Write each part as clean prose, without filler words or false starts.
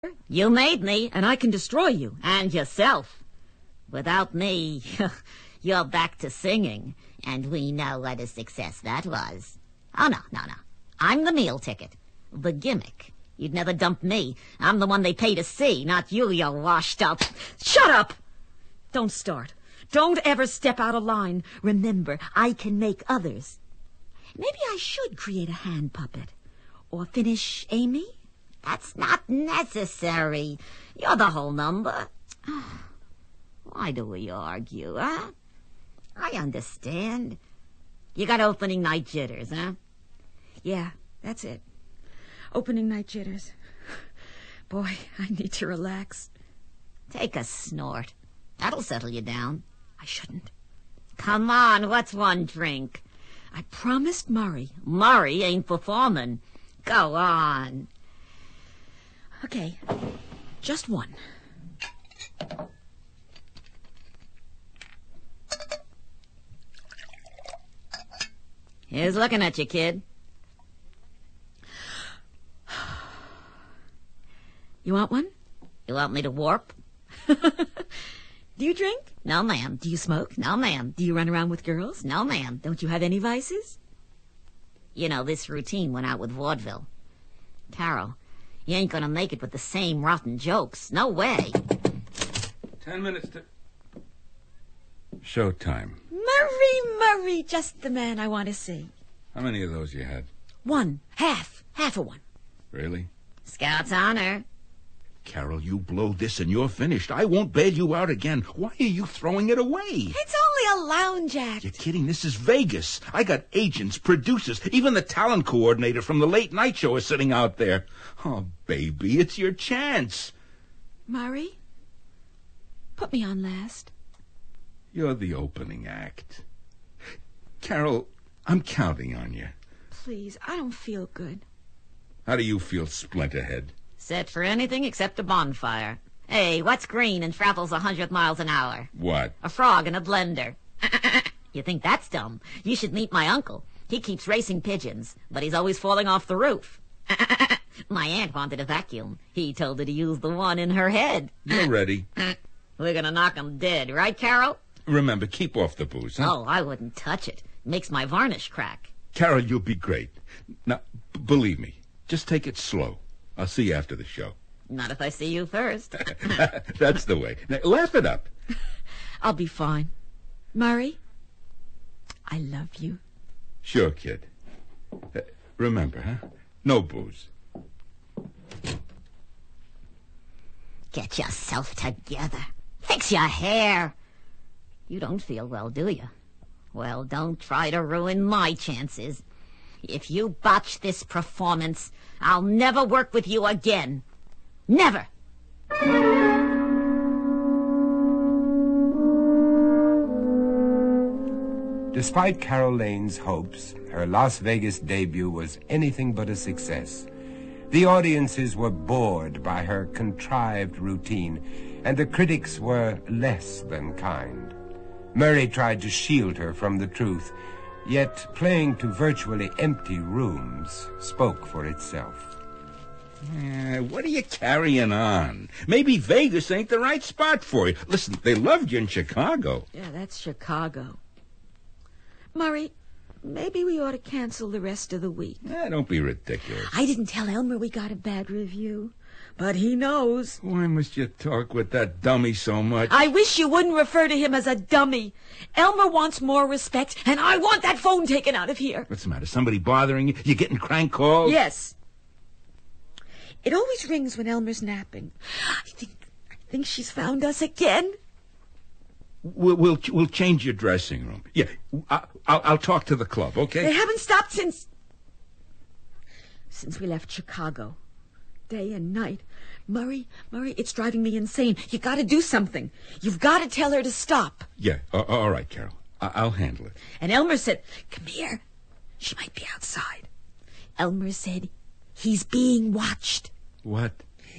You made me. And I can destroy you. And yourself. Without me, you're back to singing. And we know what a success that was. Oh, no. I'm the meal ticket. The gimmick. You'd never dump me. I'm the one they pay to see, not you washed up. Shut up! Don't start. Don't ever step out of line. Remember, I can make others. Maybe I should create a hand puppet. Or finish Amy? That's not necessary. You're the whole number. Why do we argue, huh? I understand. You got opening night jitters, huh? Yeah, that's it. Opening night jitters. Boy, I need to relax. Take a snort. That'll settle you down. I shouldn't. Come on, what's one drink? I promised Murray. Murray ain't performing. Go on. Okay, just one. Here's looking at you, kid. You want one? You want me to warp? Do you drink? No, ma'am. Do you smoke? No, ma'am. Do you run around with girls? No, ma'am. Don't you have any vices? You know, this routine went out with vaudeville. Carol, you ain't gonna make it with the same rotten jokes. No way. 10 minutes to... Showtime. Murray, just the man I want to see. How many of those you had? One. Half of one. Really? Scout's honor. Carol, you blow this and you're finished. I won't bail you out again. Why are you throwing it away? It's only a lounge act. You're kidding. This is Vegas. I got agents, producers, even the talent coordinator from the late night show is sitting out there. Oh, baby, it's your chance. Murray, put me on last. You're the opening act. Carol, I'm counting on you. Please, I don't feel good. How do you feel, Splinterhead? Set for anything except a bonfire. Hey, what's green and travels 100 miles an hour? What? A frog in a blender. You think that's dumb? You should meet my uncle. He keeps racing pigeons, but he's always falling off the roof. My aunt wanted a vacuum. He told her to use the one in her head. You're ready. We're gonna knock him dead, right, Carol? Remember, keep off the booze, huh? Oh, I wouldn't touch it. Makes my varnish crack. Carol, you'll be great. Now, believe me, just take it slow. I'll see you after the show. Not if I see you first. That's the way. Now, laugh it up. I'll be fine. Murray, I love you. Sure, kid. Remember, huh? No booze. Get yourself together. Fix your hair. You don't feel well, do you? Well, don't try to ruin my chances. If you botch this performance, I'll never work with you again. Never! Despite Carol Lane's hopes, her Las Vegas debut was anything but a success. The audiences were bored by her contrived routine, and the critics were less than kind. Murray tried to shield her from the truth, yet playing to virtually empty rooms spoke for itself. What are you carrying on? Maybe Vegas ain't the right spot for you. Listen, they loved you in Chicago. Yeah, that's Chicago. Murray, maybe we ought to cancel the rest of the week. Don't be ridiculous. I didn't tell Elmer we got a bad review, but he knows. Why must you talk with that dummy so much? I wish you wouldn't refer to him as a dummy. Elmer wants more respect, and I want that phone taken out of here. What's the matter? Somebody bothering you? You getting crank calls? Yes. It always rings when Elmer's napping. I think she's found us again. We'll change your dressing room. Yeah, I'll talk to the club, okay? They haven't stopped since we left Chicago. Day and night. Murray, it's driving me insane. You got to do something. You've got to tell her to stop. Yeah, all right, Carol. I'll handle it. And Elmer said, come here. She might be outside. Elmer said, he's being watched. What?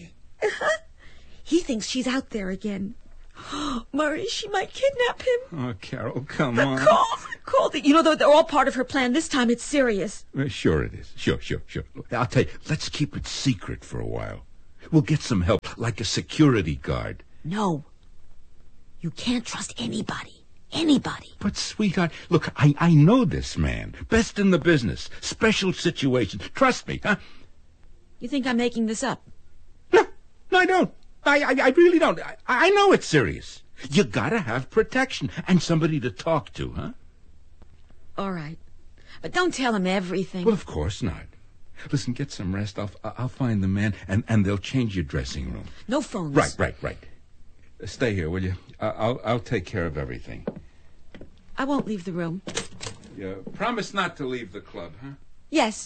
He thinks she's out there again. Murray, she might kidnap him. Oh, Carol, come on. Call. You know, they're all part of her plan. This time it's serious. Sure it is. Sure. I'll tell you, let's keep it secret for a while. We'll get some help, like a security guard. No. You can't trust anybody. Anybody. But, sweetheart, look, I know this man. Best in the business. Special situation. Trust me, huh? You think I'm making this up? No, I don't. I really don't. I know it's serious. You gotta have protection and somebody to talk to, huh? All right. But don't tell him everything. Well, of course not. Listen, get some rest. I'll find the man, and they'll change your dressing room. No phones. Right. Stay here, will you? I'll take care of everything. I won't leave the room. Yeah, promise not to leave the club, huh? Yes.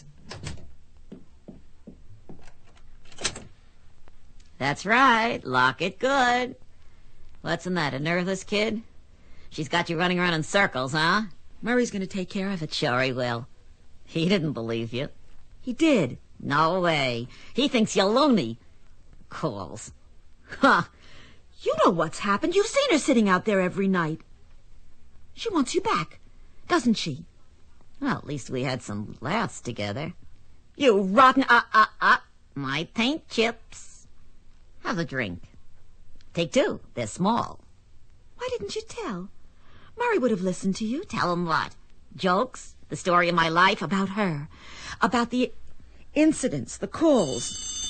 That's right. Lock it good. What's in that, a nervous kid? She's got you running around in circles, huh? Murray's going to take care of it. Sure he will. He didn't believe you. He did. No way. He thinks you're loony. Calls. Huh. You know what's happened. You've seen her sitting out there every night. She wants you back, doesn't she? Well, at least we had some laughs together. You rotten... My paint chips. Have a drink. Take two. They're small. Why didn't you tell? Murray would have listened to you. Tell him what? Jokes? The story of my life? About her. About the incidents, the calls.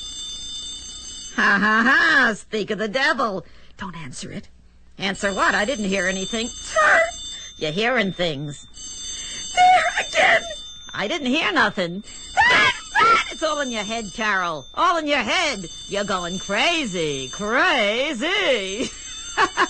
Ha ha ha! Speak of the devil. Don't answer it. Answer what? I didn't hear anything. You're hearing things. There again! I didn't hear nothing. It's all in your head, Carol. All in your head. You're going crazy. Crazy.